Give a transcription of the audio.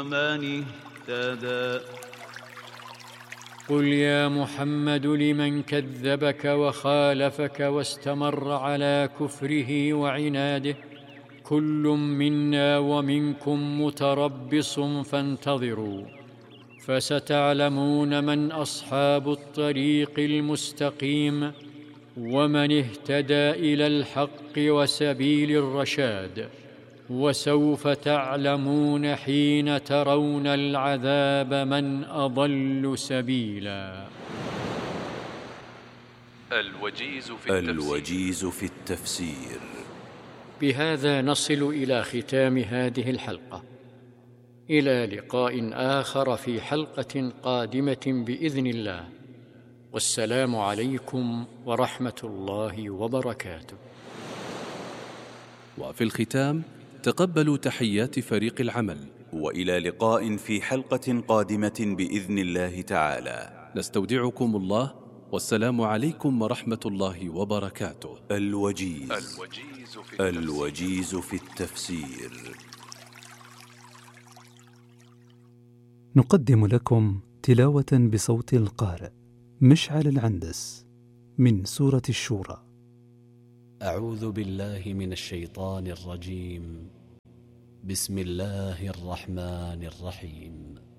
من اهتدى. قل يا محمد لمن كذبك وخالفك واستمر على كفره وعناده: كل منا ومنكم متربص فانتظروا، فستعلمون من أصحاب الطريق المستقيم ومن اهتدى إلى الحق وسبيل الرشاد، وسوف تعلمون حين ترون العذاب من أضل سبيلا. الوجيز في التفسير. بهذا نصل إلى ختام هذه الحلقة. إلى لقاء آخر في حلقة قادمة بإذن الله، والسلام عليكم ورحمة الله وبركاته. وفي الختام تقبلوا تحيات فريق العمل، وإلى لقاء في حلقة قادمة بإذن الله تعالى. نستودعكم الله، والسلام عليكم ورحمة الله وبركاته. الوجيز في التفسير. نقدم لكم تلاوة بصوت القارئ مشعل العندس من سورة الشورى. أعوذ بالله من الشيطان الرجيم. بسم الله الرحمن الرحيم.